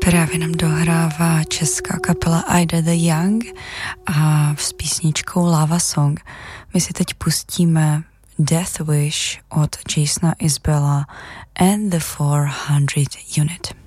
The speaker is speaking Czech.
Právě nám dohrává česká kapela Ida the Young a s písničkou Lava Song. My si teď pustíme Death Wish od Jasona Isbella and the 400 Unit.